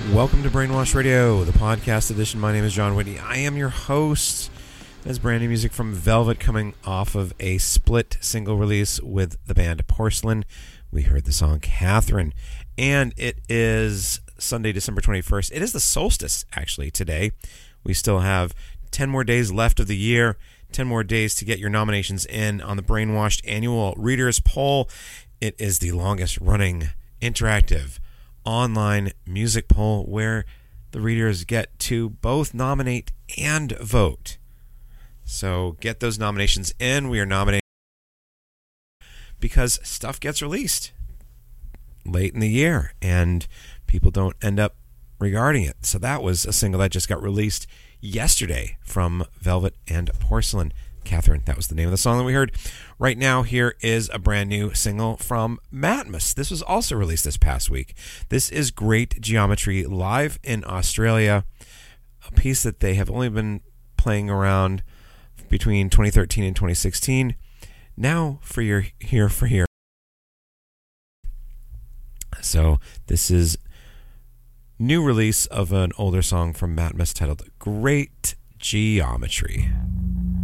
Welcome to Brainwash Radio, the podcast edition. My name is John Whitney. I am your host. There's brand new music from Velvet coming off of a split single release with the band Porcelain. We heard the song Catherine, and it is Sunday, December 21st. It is the solstice, actually, today. We still have 10 more days left of the year, 10 more days to get your nominations in on the Brainwashed Annual Readers Poll. It is the longest running interactive online music poll where the readers get to both nominate and vote. So get those nominations in. We are nominating because stuff gets released late in the year and people don't end up regarding it. So that was a single that just got released yesterday from Velvet and Porcelain. Catherine, that was the name of the song that we heard. Right now, here is a brand new single from Matmos. This was also released this past week. This is Great Geometry live in Australia, a piece that they have only been playing around between 2013 and 2016. Now for your here. So this is new release of an older song from Matmos titled Great Geometry.